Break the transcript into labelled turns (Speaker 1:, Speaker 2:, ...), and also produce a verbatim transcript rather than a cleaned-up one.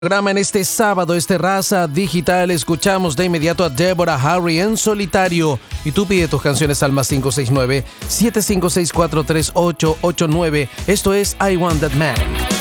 Speaker 1: Programa en este sábado, este Raza Digital, escuchamos de inmediato a Deborah Harry en solitario. Y tú pide tus canciones al más cinco seis nueve, siete cinco seis, cuatro tres ocho ocho nueve. Esto es I Want That Man.